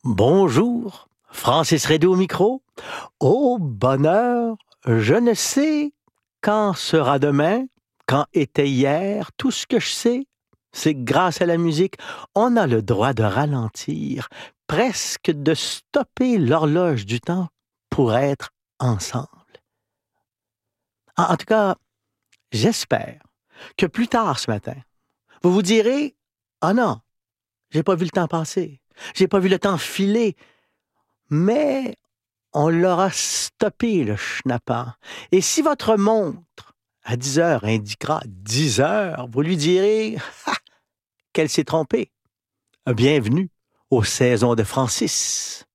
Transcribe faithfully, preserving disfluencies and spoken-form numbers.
Bonjour, Francis Redé au micro. Au bonheur, je ne sais quand sera demain, quand était hier. Tout ce que je sais, c'est que grâce à la musique, on a le droit de ralentir, presque de stopper l'horloge du temps pour être ensemble. En, en tout cas, j'espère que plus tard ce matin, vous vous direz, ah non, j'ai pas vu le temps passer, j'ai pas vu le temps filer, mais on l'aura stoppé, le schnappant. Et si votre montre, à dix heures, indiquera dix heures, vous lui direz ha, qu'elle s'est trompée. Bienvenue aux saisons de Francis.